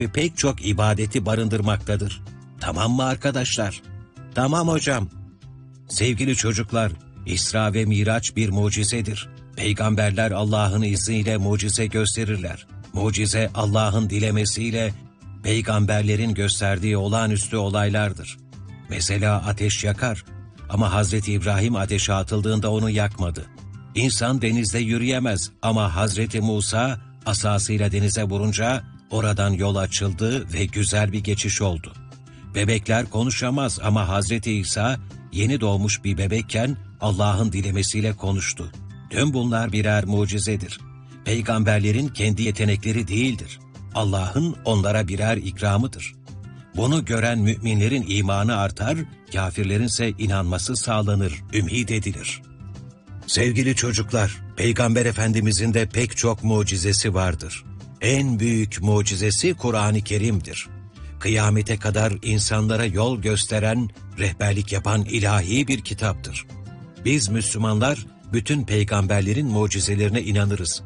pek çok ibadeti barındırmaktadır. Tamam mı arkadaşlar? Tamam hocam. Sevgili çocuklar, İsra ve Miraç bir mucizedir. Peygamberler Allah'ın izniyle mucize gösterirler. Mucize Allah'ın dilemesiyle peygamberlerin gösterdiği olağanüstü olaylardır. Mesela ateş yakar ama Hazreti İbrahim ateşe atıldığında onu yakmadı. İnsan denizde yürüyemez ama Hazreti Musa asasıyla denize vurunca oradan yol açıldı ve güzel bir geçiş oldu. Bebekler konuşamaz ama Hazreti İsa yeni doğmuş bir bebekken Allah'ın dilemesiyle konuştu. Tüm bunlar birer mucizedir. Peygamberlerin kendi yetenekleri değildir. Allah'ın onlara birer ikramıdır. Bunu gören müminlerin imanı artar, kâfirlerin ise inanması sağlanır, ümid edilir. Sevgili çocuklar, Peygamber Efendimizin de pek çok mucizesi vardır. En büyük mucizesi Kur'an-ı Kerim'dir. Kıyamete kadar insanlara yol gösteren, rehberlik yapan ilahi bir kitaptır. Biz Müslümanlar bütün peygamberlerin mucizelerine inanırız.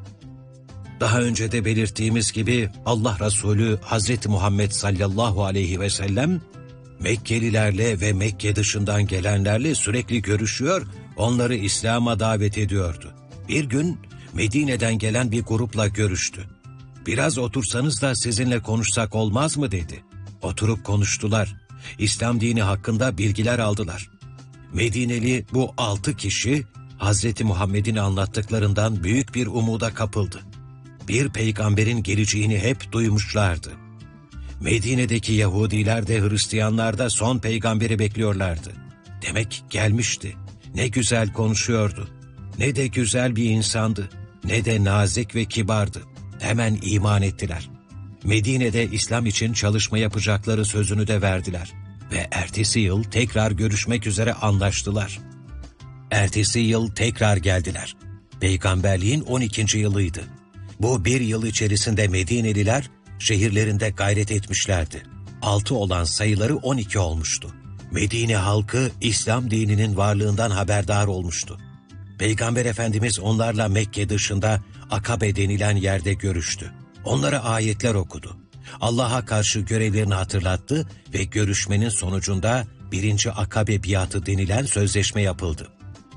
Daha önce de belirttiğimiz gibi Allah Resulü Hazreti Muhammed sallallahu aleyhi ve sellem Mekkelilerle ve Mekke dışından gelenlerle sürekli görüşüyor, onları İslam'a davet ediyordu. Bir gün Medine'den gelen bir grupla görüştü. "Biraz otursanız da sizinle konuşsak olmaz mı?" dedi. Oturup konuştular. İslam dini hakkında bilgiler aldılar. Medineli bu 6 kişi Hazreti Muhammed'in anlattıklarından büyük bir umuda kapıldı. Bir peygamberin geleceğini hep duymuşlardı. Medine'deki Yahudiler de Hristiyanlar da son peygamberi bekliyorlardı. Demek gelmişti. Ne güzel konuşuyordu. Ne de güzel bir insandı. Ne de nazik ve kibardı. Hemen iman ettiler. Medine'de İslam için çalışma yapacakları sözünü de verdiler. Ve ertesi yıl tekrar görüşmek üzere anlaştılar. Ertesi yıl tekrar geldiler. Peygamberliğin 12. yılıydı. Bu bir yıl içerisinde Medineliler şehirlerinde gayret etmişlerdi. 6 olan sayıları 12 olmuştu. Medine halkı İslam dininin varlığından haberdar olmuştu. Peygamber Efendimiz onlarla Mekke dışında Akabe denilen yerde görüştü. Onlara ayetler okudu. Allah'a karşı görevlerini hatırlattı ve görüşmenin sonucunda 1. Akabe biatı denilen sözleşme yapıldı.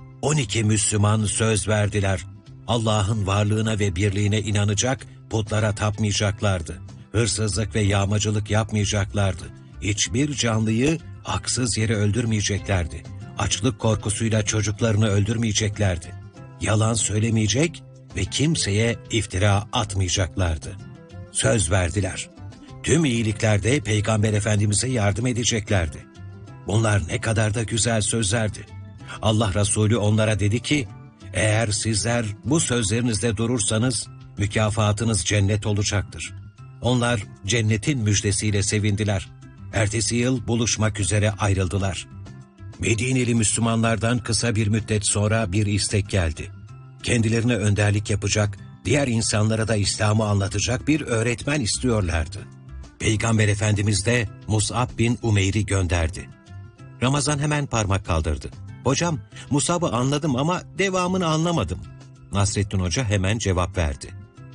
12 Müslüman söz verdiler. Allah'ın varlığına ve birliğine inanacak, putlara tapmayacaklardı. Hırsızlık ve yağmacılık yapmayacaklardı. Hiçbir canlıyı haksız yere öldürmeyeceklerdi. Açlık korkusuyla çocuklarını öldürmeyeceklerdi. Yalan söylemeyecek ve kimseye iftira atmayacaklardı. Söz verdiler. Tüm iyiliklerde Peygamber Efendimiz'e yardım edeceklerdi. Bunlar ne kadar da güzel sözlerdi. Allah Resulü onlara dedi ki, "Eğer sizler bu sözlerinizde durursanız mükafatınız cennet olacaktır." Onlar cennetin müjdesiyle sevindiler. Ertesi yıl buluşmak üzere ayrıldılar. Medineli Müslümanlardan kısa bir müddet sonra bir istek geldi. Kendilerine önderlik yapacak, diğer insanlara da İslam'ı anlatacak bir öğretmen istiyorlardı. Peygamber Efendimiz de Mus'ab bin Umeyr'i gönderdi. Ramazan hemen parmak kaldırdı. "Hocam, Mus'ab'ı anladım ama devamını anlamadım." Nasrettin Hoca hemen cevap verdi.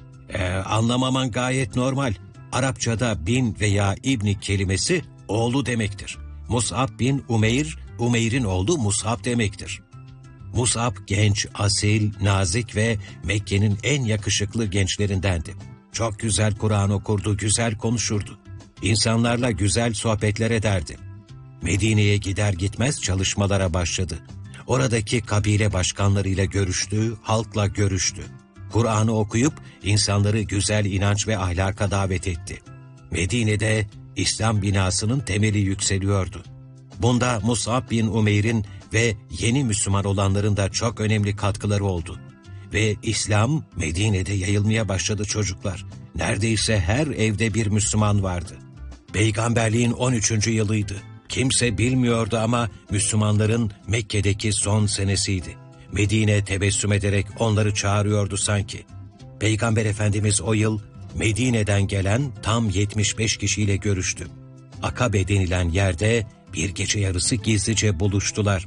Anlamaman gayet normal. Arapçada bin veya ibni kelimesi oğlu demektir. Mus'ab bin Umeyr, Umeyr'in oğlu Mus'ab demektir. Mus'ab genç, asil, nazik ve Mekke'nin en yakışıklı gençlerindendi. Çok güzel Kur'an okurdu, güzel konuşurdu. İnsanlarla güzel sohbetler ederdi. Medine'ye gider gitmez çalışmalara başladı. Oradaki kabile başkanlarıyla görüştü, halkla görüştü. Kur'an'ı okuyup insanları güzel inanç ve ahlaka davet etti. Medine'de İslam binasının temeli yükseliyordu. Bunda Mus'ab bin Umeyr'in ve yeni Müslüman olanların da çok önemli katkıları oldu. Ve İslam Medine'de yayılmaya başladı çocuklar. Neredeyse her evde bir Müslüman vardı. Peygamberliğin 13. yılıydı. Kimse bilmiyordu ama Müslümanların Mekke'deki son senesiydi. Medine tebessüm ederek onları çağırıyordu sanki. Peygamber Efendimiz o yıl Medine'den gelen tam 75 kişiyle görüştü. Akabe denilen yerde bir gece yarısı gizlice buluştular.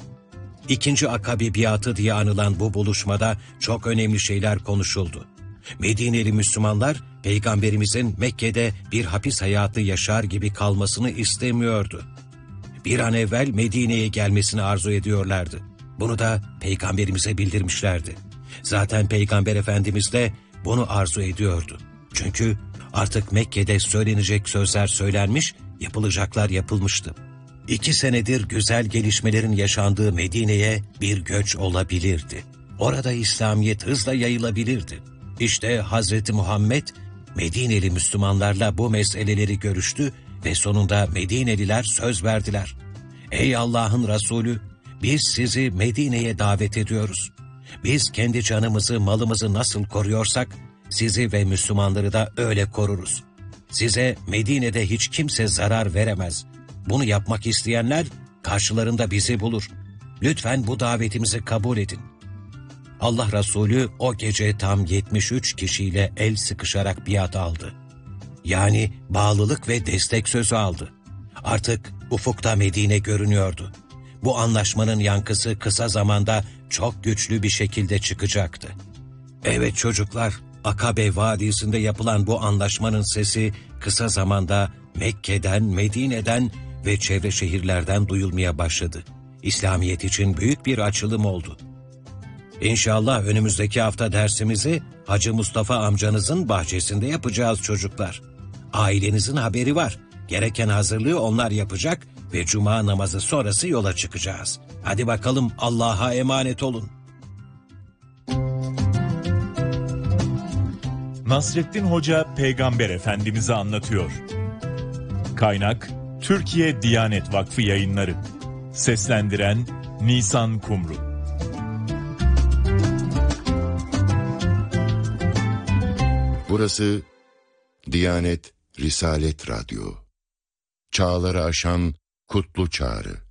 2. Akabe biatı diye anılan bu buluşmada çok önemli şeyler konuşuldu. Medineli Müslümanlar Peygamberimizin Mekke'de bir hapis hayatı yaşar gibi kalmasını istemiyordu. Bir an evvel Medine'ye gelmesini arzu ediyorlardı. Bunu da Peygamberimize bildirmişlerdi. Zaten Peygamber Efendimiz de bunu arzu ediyordu. Çünkü artık Mekke'de söylenecek sözler söylenmiş, yapılacaklar yapılmıştı. 2 senedir güzel gelişmelerin yaşandığı Medine'ye bir göç olabilirdi. Orada İslamiyet hızla yayılabilirdi. İşte Hazreti Muhammed, Medineli Müslümanlarla bu meseleleri görüştü ve sonunda Medineliler söz verdiler. Ey Allah'ın Resulü, biz sizi Medine'ye davet ediyoruz. Biz kendi canımızı, malımızı nasıl koruyorsak, sizi ve Müslümanları da öyle koruruz. Size Medine'de hiç kimse zarar veremez. Bunu yapmak isteyenler karşılarında bizi bulur. Lütfen bu davetimizi kabul edin. Allah Resulü o gece tam 73 kişiyle el sıkışarak biat aldı. Yani bağlılık ve destek sözü aldı. Artık ufukta Medine görünüyordu. Bu anlaşmanın yankısı kısa zamanda çok güçlü bir şekilde çıkacaktı. Evet çocuklar, Akabe Vadisi'nde yapılan bu anlaşmanın sesi kısa zamanda Mekke'den, Medine'den ve çevre şehirlerden duyulmaya başladı. İslamiyet için büyük bir açılım oldu. İnşallah önümüzdeki hafta dersimizi Hacı Mustafa amcanızın bahçesinde yapacağız çocuklar. Ailenizin haberi var. Gereken hazırlığı onlar yapacak ve cuma namazı sonrası yola çıkacağız. Hadi bakalım, Allah'a emanet olun. Nasrettin Hoca Peygamber Efendimiz'i anlatıyor. Kaynak Türkiye Diyanet Vakfı Yayınları. Seslendiren Nisan Kumru. Burası Diyanet Risalet Radyo. Çağları aşan kutlu çağrı.